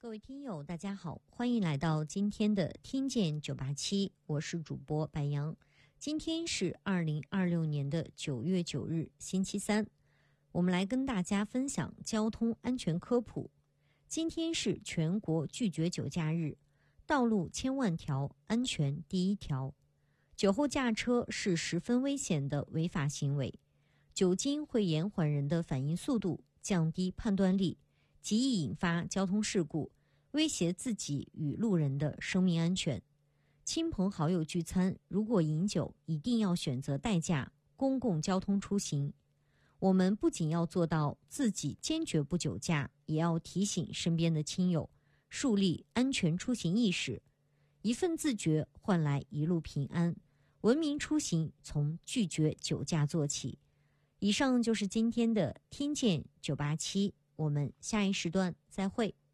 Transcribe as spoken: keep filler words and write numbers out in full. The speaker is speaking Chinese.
各位听友大家好，欢迎来到今天的听见九八七，我是主播白杨。今天是二零二六年的九月九日星期三，我们来跟大家分享交通安全科普。今天是全国拒绝酒驾日，道路千万条，安全第一条。酒后驾车是十分危险的违法行为，酒精会延缓人的反应速度，降低判断力，极易引发交通事故，威胁自己与路人的生命安全。亲朋好友聚餐，如果饮酒，一定要选择代驾公共交通出行。我们不仅要做到自己坚决不酒驾，也要提醒身边的亲友，树立安全出行意识。一份自觉换来一路平安，文明出行从拒绝酒驾做起。以上就是今天的听见九八七，我们下一时段再会。